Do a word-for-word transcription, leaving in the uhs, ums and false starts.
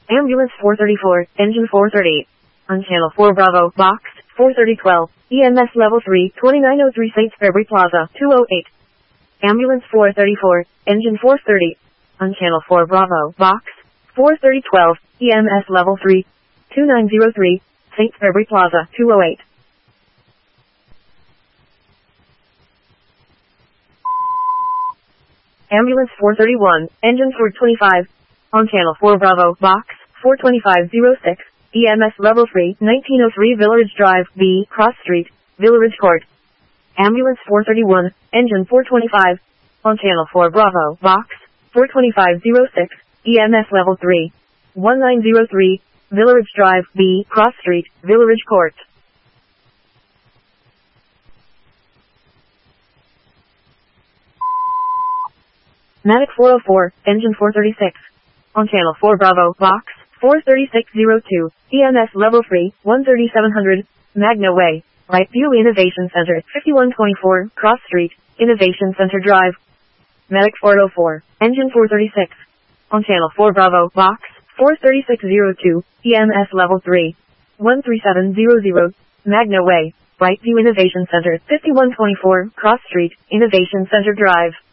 Ambulance four thirty-four, engine four thirty. On channel four Bravo, box, four thirty twelve, E M S level three, twenty-nine oh three Saints February Plaza, two oh eight. Ambulance four thirty-four, engine four thirty. On channel four Bravo, box, four thirty twelve, E M S level three, twenty-nine oh three, Saints February Plaza, two oh eight. Ambulance four thirty-one, engine four twenty-five. On channel four Bravo, box, four twenty-five oh six, E M S level three, nineteen oh three Villaridge Drive, B, Cross Street, Villaridge Court. Ambulance four thirty-one, engine four twenty-five. On channel four Bravo, box, four twenty-five oh six, E M S level three, nineteen oh three, Villaridge Drive, B, Cross Street, Villaridge Court. Matic four oh four, engine four thirty-six. On channel four Bravo, box, four thirty-six oh two, E M S level three, one thirty-seven hundred, Magna Way, Right View Innovation Center, fifty-one twenty-four, Cross Street, Innovation Center Drive. Matic four oh four, engine four thirty-six. On channel four Bravo, box, four thirty-six oh two, E M S level three, one thirty-seven hundred, Magna Way, Right View Innovation Center, fifty-one twenty-four, Cross Street, Innovation Center Drive.